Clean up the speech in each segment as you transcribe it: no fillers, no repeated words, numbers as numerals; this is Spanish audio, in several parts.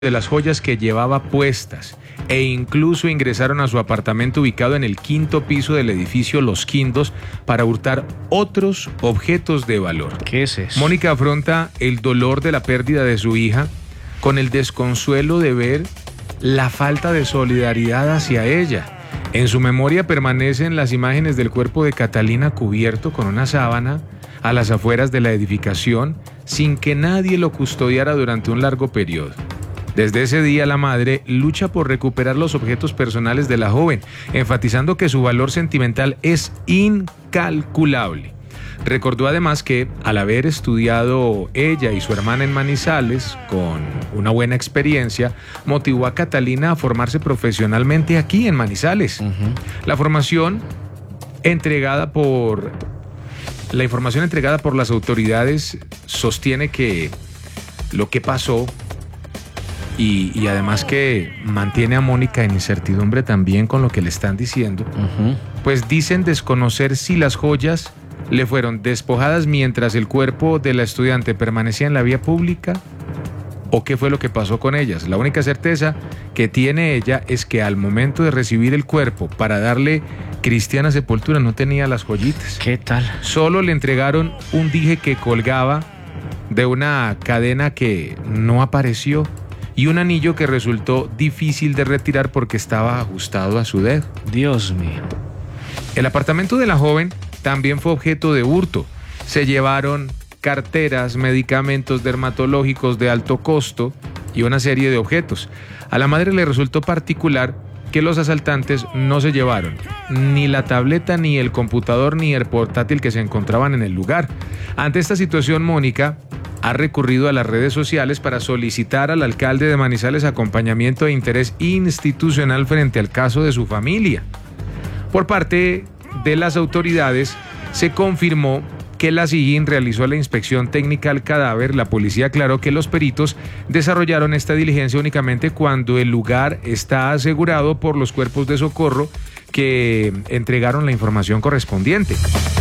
de las joyas que llevaba puestas e incluso ingresaron a su apartamento ubicado en el 5º piso del edificio Los Quindos para hurtar otros objetos de valor. ¿Qué es eso? Mónica afronta el dolor de la pérdida de su hija con el desconsuelo de ver la falta de solidaridad hacia ella. En su memoria permanecen las imágenes del cuerpo de Catalina cubierto con una sábana a las afueras de la edificación sin que nadie lo custodiara durante un largo periodo. Desde ese día la madre lucha por recuperar los objetos personales de la joven, enfatizando que su valor sentimental es incalculable. Recordó además que al haber estudiado ella y su hermana en Manizales con una buena experiencia, motivó a Catalina a formarse profesionalmente aquí en Manizales. La información entregada por las autoridades sostiene que lo que pasó y además que mantiene a Mónica en incertidumbre también con lo que le están diciendo, pues dicen desconocer si las joyas le fueron despojadas mientras el cuerpo de la estudiante permanecía en la vía pública o qué fue lo que pasó con ellas. La única certeza que tiene ella es que al momento de recibir el cuerpo para darle cristiana sepultura no tenía las joyitas. ¿Qué tal? Solo le entregaron un dije que colgaba de una cadena que no apareció y un anillo que resultó difícil de retirar porque estaba ajustado a su dedo. Dios mío. El apartamento de la joven también fue objeto de hurto. Se llevaron carteras, medicamentos dermatológicos de alto costo y una serie de objetos. A la madre le resultó particular que los asaltantes no se llevaron ni la tableta, ni el computador, ni el portátil que se encontraban en el lugar. Ante esta situación, Mónica ha recurrido a las redes sociales para solicitar al alcalde de Manizales acompañamiento e interés institucional frente al caso de su familia. Por parte de las autoridades, se confirmó que la SIJIN realizó la inspección técnica al cadáver. La policía aclaró que los peritos desarrollaron esta diligencia únicamente cuando el lugar está asegurado por los cuerpos de socorro que entregaron la información correspondiente.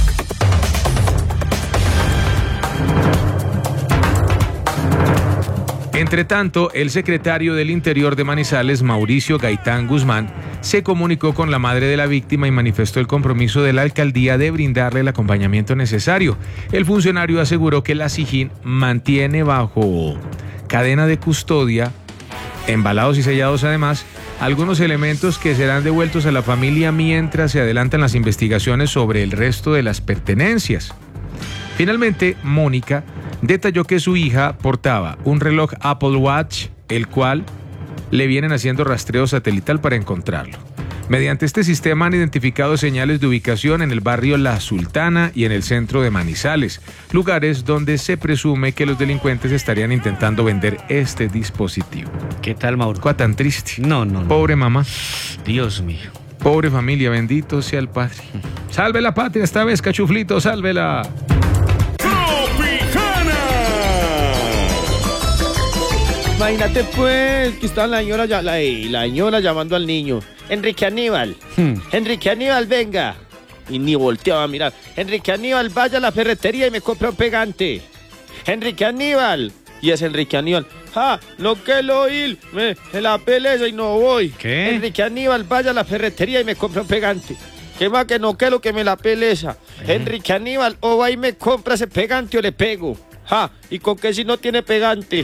Entre tanto, el secretario del Interior de Manizales, Mauricio Gaitán Guzmán, se comunicó con la madre de la víctima y manifestó el compromiso de la alcaldía de brindarle el acompañamiento necesario. El funcionario aseguró que la SIJIN mantiene bajo cadena de custodia, embalados y sellados además, algunos elementos que serán devueltos a la familia mientras se adelantan las investigaciones sobre el resto de las pertenencias. Finalmente, Mónica detalló que su hija portaba un reloj Apple Watch, el cual le vienen haciendo rastreo satelital para encontrarlo. Mediante este sistema han identificado señales de ubicación en el barrio La Sultana y en el centro de Manizales, lugares donde se presume que los delincuentes estarían intentando vender este dispositivo. ¿Qué tal, Mauro? Cosa tan triste. No. Pobre mamá. Dios mío. Pobre familia, bendito sea el Padre. Salve la patria esta vez, cachuflito, sálvela. Imagínate pues que está la señora llamando al niño. Enrique Aníbal, Enrique Aníbal, venga. Y ni volteaba a mirar. Enrique Aníbal, vaya a la ferretería y me compra un pegante. Enrique Aníbal. Y es Enrique Aníbal. No que lo ir, me la peleza y no voy. ¿Qué? Enrique Aníbal, vaya a la ferretería y me compra un pegante. ¿Qué más que no que lo que me la peleza? Enrique Aníbal, o va y me compra ese pegante o le pego. ¿Y con qué si no tiene pegante?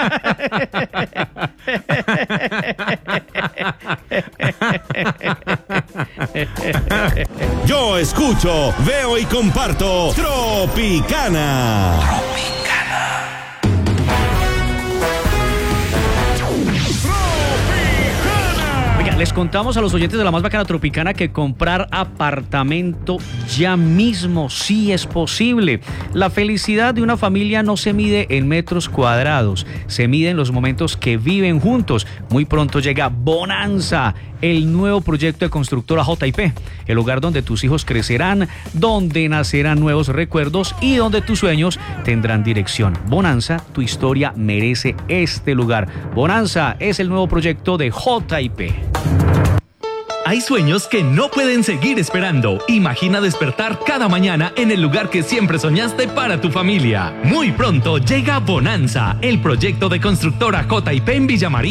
Yo escucho, veo y comparto Tropicana. Les contamos a los oyentes de la más bacana Tropicana que comprar apartamento ya mismo sí es posible. La felicidad de una familia no se mide en metros cuadrados, se mide en los momentos que viven juntos. Muy pronto llega Bonanza, el nuevo proyecto de constructora JP, el lugar donde tus hijos crecerán, donde nacerán nuevos recuerdos y donde tus sueños tendrán dirección. Bonanza, tu historia merece este lugar. Bonanza es el nuevo proyecto de JP. Hay sueños que no pueden seguir esperando. Imagina despertar cada mañana en el lugar que siempre soñaste para tu familia. Muy pronto llega Bonanza, el proyecto de constructora J&P en Villa María.